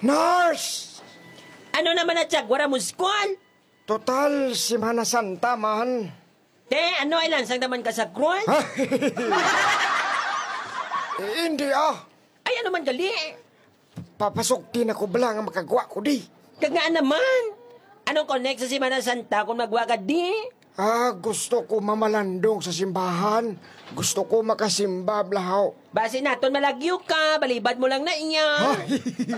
Nurse! Ano naman na tsagwara mo school? Total, Semana Santa man. Te, ano ay lansang naman ka sa kron? Hindi ah. Ay, ano man gali? Papasok din ako bala nga makagawa ko di. Kagaan naman. Anong connect sa Semana Santa kung magwa ka di? Gusto ko mamalandong sa simbahan. Gusto ko makasimba, blahaw. Base naton malagyo ka, balibad mo lang na iya.